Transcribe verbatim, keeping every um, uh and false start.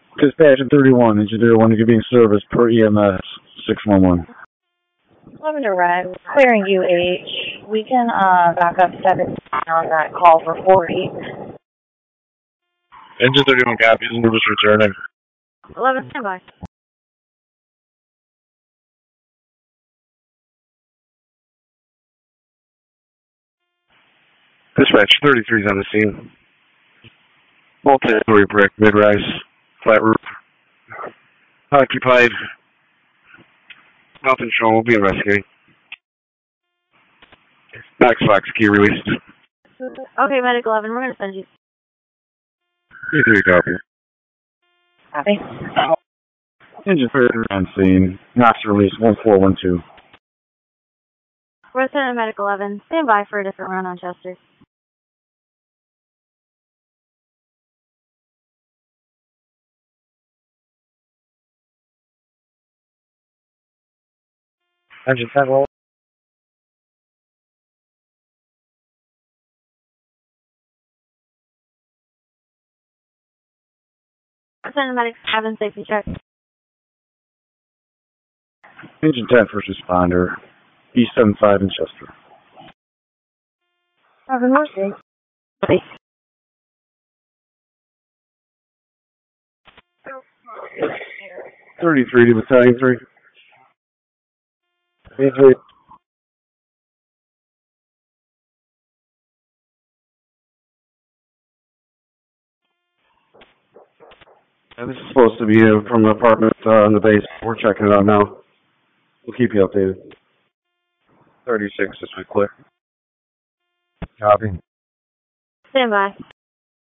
Dispatch at thirty-one, Engineer one giving service per E M S six one one. eleven direct, clearing U H. We can uh, back up seven on that call for forty. Engine thirty-one copies, service returning. eleven, standby. Dispatch thirty-three is on the scene. Multi-story brick, mid-rise, flat roof. Occupied. Nothing shown, we'll be investigating. Knox Fox, key released. Okay, Medic eleven, we're going to send you. three three copy. Copy. Engine thirty-three on scene. Knox release one four one two. We're sending Medic eleven. Stand by for a different run on Chester. Engine ten roll. We're sending Medic seven, safety check. Engine ten first responder. E seventy-five in Chester. Seven more safe. thirty-three to Battalion three. three. And this is supposed to be uh, from the apartment uh, on the base. We're checking it out now. We'll keep you updated. thirty-six, this is clear. Copy. Stand by.